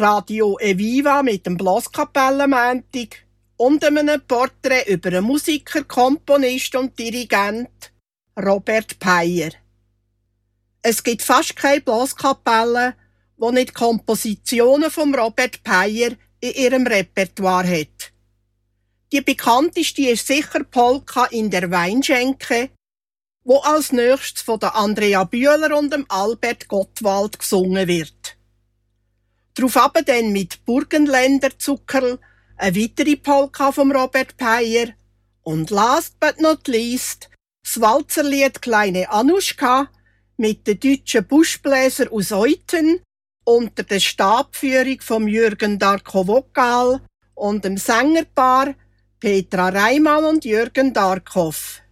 Radio Eviva mit dem Blaskapellenmäntig und einem Porträt über einen Musiker, Komponist und Dirigent, Robert Peyer. Es gibt fast keine Blaskapelle, die nicht Kompositionen von Robert Peyer in ihrem Repertoire hat. Die bekannteste ist sicher Polka in der Weinschenke, wo als nächstes von der Andrea Bühler und dem Albert Gottwald gesungen wird. Darauf aber dann mit Burgenländer Zuckerl eine weitere Polka von Robert Peyer und last but not least das Walzerlied Kleine Anuschka mit den deutschen Buschbläser aus Euthen unter der Stabführung von Jürgen Darko-Vokal und dem Sängerpaar Petra Reimann und Jürgen Darkow.